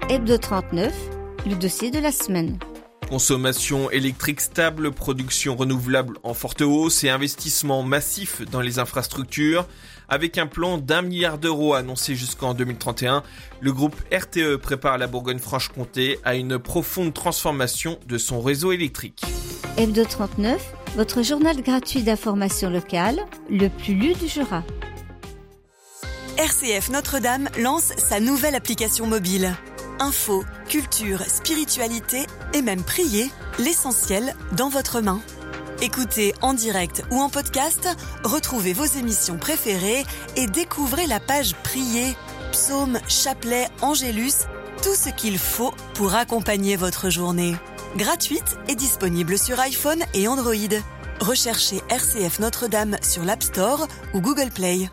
Hebdo 39, le dossier de la semaine. Consommation électrique stable, production renouvelable en forte hausse et investissement massif dans les infrastructures. Avec un plan d'1 milliard d'euros annoncé jusqu'en 2031, le groupe RTE prépare la Bourgogne-Franche-Comté à une profonde transformation de son réseau électrique. Hebdo 39, votre journal gratuit d'information locale, le plus lu du Jura. RCF Notre-Dame lance sa nouvelle application mobile. Info, culture, spiritualité et même prier, l'essentiel dans votre main. Écoutez en direct ou en podcast, retrouvez vos émissions préférées et découvrez la page Prier, psaumes, chapelets, angélus, tout ce qu'il faut pour accompagner votre journée. Gratuite et disponible sur iPhone et Android. Recherchez RCF Notre-Dame sur l'App Store ou Google Play.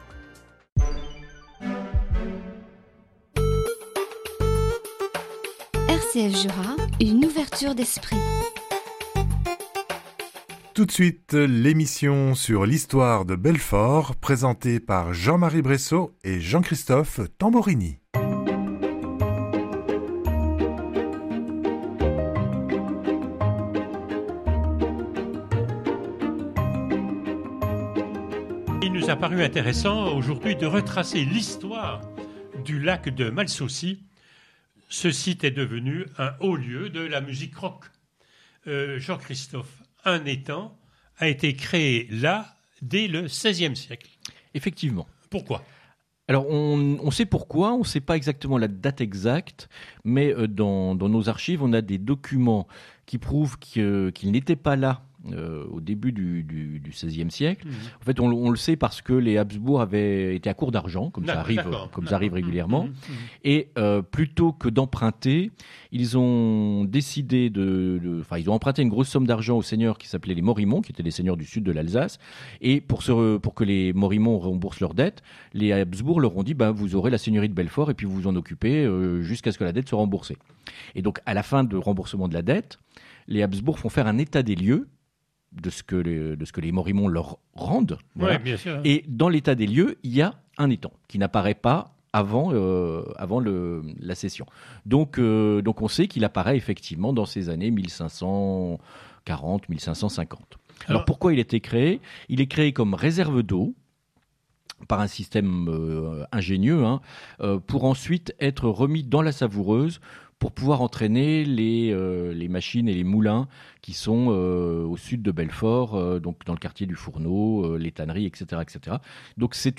RCF Jura, une ouverture d'esprit. Tout de suite, l'émission sur l'histoire de Belfort, présentée par Jean-Marie Bressot et Jean-Christophe Tamborini. Il nous a paru intéressant aujourd'hui de retracer l'histoire du lac de Malsaucy. Ce site est devenu un haut lieu de la musique rock. Jean-Christophe, un étang a été créé là dès le XVIe siècle. Effectivement. Pourquoi ? Alors, on sait pourquoi, on ne sait pas exactement la date exacte, mais dans nos archives, on a des documents qui prouvent qu'il n'était pas là au début du XVIe siècle. En fait, on le sait parce que les Habsbourg avaient été à court d'argent, comme ça arrive régulièrement. Et plutôt que d'emprunter, ils ont décidé ils ont emprunté une grosse somme d'argent aux seigneurs qui s'appelaient les Morimont, qui étaient les seigneurs du sud de l'Alsace. Et pour que les Morimont remboursent leurs dettes, les Habsbourg leur ont dit vous aurez la seigneurie de Belfort et puis vous vous en occupez jusqu'à ce que la dette soit remboursée. Et donc, à la fin du remboursement de la dette, les Habsbourg font faire un état des lieux de ce que les Morimont leur rendent. Voilà. Oui, bien sûr. Et dans l'état des lieux, il y a un étang qui n'apparaît pas avant la cession. Donc on sait qu'il apparaît effectivement dans ces années 1540, 1550. Alors pourquoi il a été créé ? Il est créé comme réserve d'eau par un système ingénieux, pour ensuite être remis dans la savoureuse pour pouvoir entraîner les machines et les moulins qui sont au sud de Belfort, donc dans le quartier du Fourneau, les tanneries, etc., etc. Donc c'est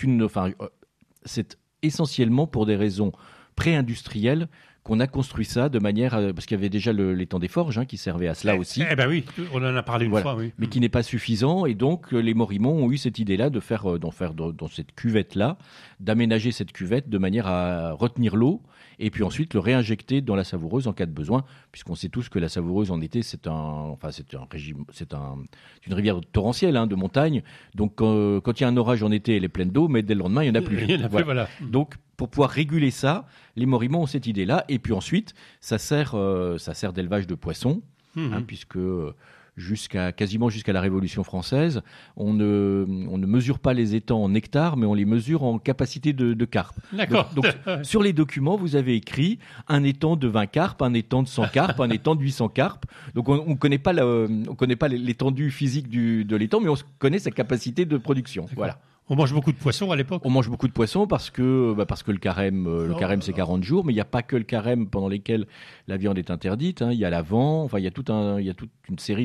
essentiellement pour des raisons pré-industrielles qu'on a construit ça de manière parce qu'il y avait déjà l'étang des forges qui servait à cela aussi. Oui, on en a parlé une fois, oui. Mais qui n'est pas suffisant, et donc les Morimont ont eu cette idée-là de faire dans cette cuvette-là, d'aménager cette cuvette de manière à retenir l'eau et puis ensuite le réinjecter dans la savoureuse en cas de besoin, puisqu'on sait tous que la savoureuse en été c'est une rivière torrentielle de montagne, donc quand il y a un orage en été elle est pleine d'eau, mais dès le lendemain il n'y en a plus. Voilà. Donc pour pouvoir réguler ça, les Morimont ont cette idée-là, et puis ensuite ça sert d'élevage de poissons, puisque quasiment jusqu'à la Révolution française, on ne mesure pas les étangs en hectares, mais on les mesure en capacité de carpes. D'accord. Donc, sur les documents, vous avez écrit un étang de 20 carpes, un étang de 100 carpes, un étang de 800 carpes. Donc on ne connaît pas l'étendue physique de l'étang, mais on connaît sa capacité de production. D'accord. Voilà. On mange beaucoup de poissons à l'époque. On mange beaucoup de poissons parce que le carême c'est 40 jours, mais il n'y a pas que le carême pendant lesquels la viande est interdite. Il y a l'Avent, il y a toute une série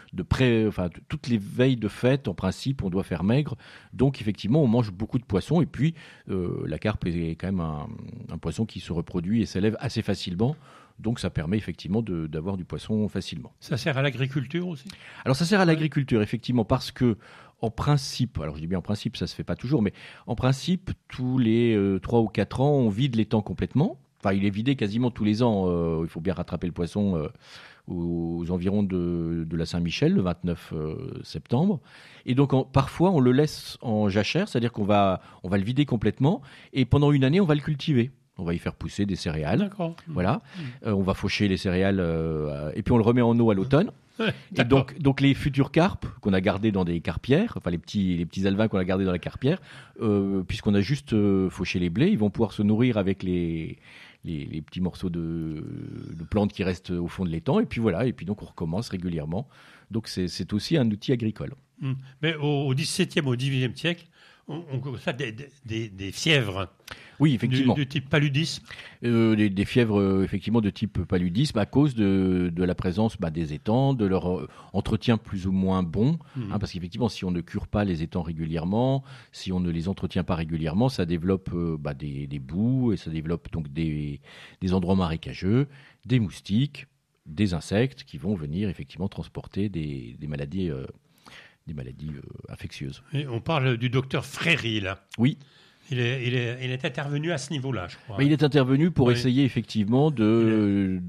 toutes les veilles de fête, en principe, on doit faire maigre. Donc effectivement, on mange beaucoup de poissons, et puis la carpe est quand même un poisson qui se reproduit et s'élève assez facilement. Donc ça permet effectivement d'avoir du poisson facilement. Ça sert à l'agriculture aussi ? Alors ça sert à l'agriculture, effectivement, parce que en principe, alors je dis bien en principe, ça se fait pas toujours, mais en principe, tous les 3 ou 4 ans, on vide l'étang complètement. Enfin, il est vidé quasiment tous les ans. Il faut bien rattraper le poisson aux environs de la Saint-Michel, le 29 septembre. Et donc, parfois, on le laisse en jachère, c'est-à-dire qu'on va le vider complètement, et pendant une année, on va le cultiver. On va y faire pousser des céréales. D'accord. Voilà. On va faucher les céréales et puis on le remet en eau à l'automne. Et donc les futures carpes qu'on a gardées dans des carpières, enfin les petits alevins qu'on a gardés dans la carpière, puisqu'on a juste fauché les blés, ils vont pouvoir se nourrir avec les les petits morceaux de plantes qui restent au fond de l'étang. Et puis voilà, et puis donc on recommence régulièrement. Donc c'est aussi un outil agricole. Mais au XVIIe, au XVIIIe siècle, on constate des fièvres. Oui, effectivement. De type paludisme. Des fièvres, effectivement, de type paludisme à cause de la présence des étangs, de leur entretien plus ou moins bon. Parce qu'effectivement, si on ne cure pas les étangs régulièrement, si on ne les entretient pas régulièrement, ça développe des boues et ça développe donc des endroits marécageux, des moustiques, des insectes qui vont venir effectivement transporter des maladies. Des maladies infectieuses. Et on parle du docteur Fréry, là. Oui. Il est intervenu à ce niveau-là, je crois. Il est intervenu pour essayer effectivement de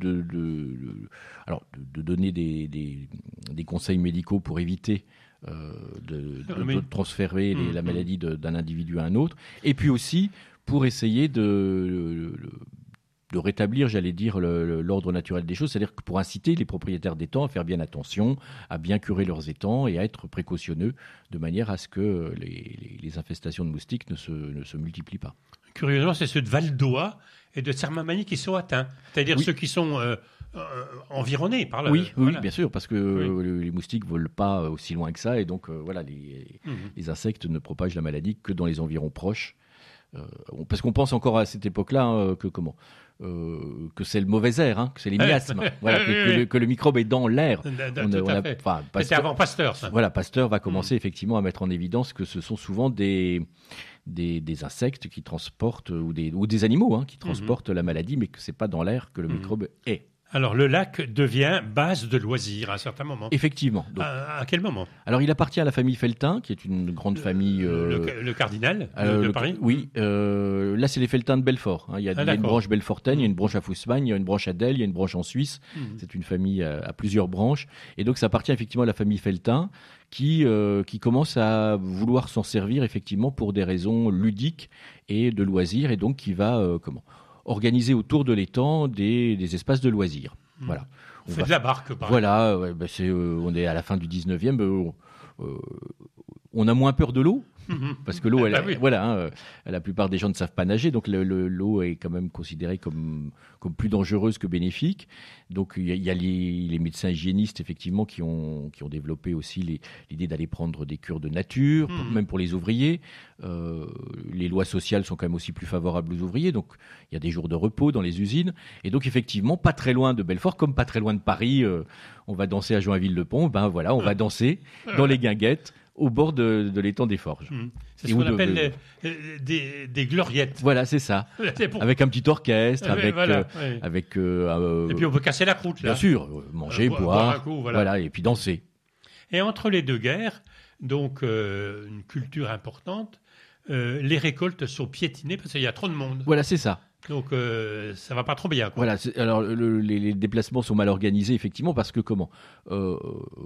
donner des conseils médicaux pour éviter de transférer la maladie d'un individu à un autre. Et puis aussi pour essayer de rétablir, j'allais dire, l'ordre naturel des choses, c'est-à-dire que pour inciter les propriétaires d'étangs à faire bien attention, à bien curer leurs étangs et à être précautionneux de manière à ce que les infestations de moustiques ne se multiplient pas. Curieusement, c'est ceux de Val d'Oie et de Sermamani qui sont atteints, c'est-à-dire ceux qui sont environnés par là. Oui, bien sûr, parce que les moustiques ne volent pas aussi loin que ça et donc les insectes ne propagent la maladie que dans les environs proches. Parce qu'on pense encore à cette époque-là que c'est le mauvais air, que c'est les miasmes, que le microbe est dans l'air. C'était avant Pasteur, ça. Voilà, Pasteur va commencer effectivement à mettre en évidence que ce sont souvent des insectes qui transportent ou des animaux qui transportent la maladie, mais que c'est pas dans l'air que le microbe est. Alors, le lac devient base de loisirs à un certain moment. Effectivement. Donc, à quel moment ? Alors, il appartient à la famille Feltin, qui est une grande famille... Le cardinal de Paris ? Oui. Là, c'est les Feltins de Belfort. Il y a une branche belfortaine, il y a une branche à Fousmagne, il y a une branche à Delle, il y a une branche en Suisse. C'est une famille à plusieurs branches. Et donc, ça appartient effectivement à la famille Feltin, qui commence à vouloir s'en servir effectivement pour des raisons ludiques et de loisirs, et donc qui va... organiser autour de l'étang des espaces de loisirs. Voilà. On fait de la barque, par Voilà, on est à la fin du 19e, on a moins peur de l'eau, parce que l'eau, la plupart des gens ne savent pas nager, donc l'eau est quand même considérée comme plus dangereuse que bénéfique. Donc il y a les médecins hygiénistes, effectivement, qui ont développé aussi l'idée d'aller prendre des cures de nature, même pour les ouvriers. Les lois sociales sont quand même aussi plus favorables aux ouvriers, donc il y a des jours de repos dans les usines. Et donc effectivement, pas très loin de Belfort, comme pas très loin de Paris, on va danser à Joinville-le-Pont, on va danser dans les guinguettes, au bord de l'étang des Forges. C'est ce qu'on appelle des gloriettes. Voilà, c'est ça. Avec un petit orchestre, et puis on peut casser la croûte, là. Bien sûr, manger, boire, un coup, et puis danser. Et entre les deux guerres, donc une culture importante, les récoltes sont piétinées parce qu'il y a trop de monde. Voilà, c'est ça. Donc ça va pas trop bien, quoi. Voilà. Alors les déplacements sont mal organisés effectivement parce que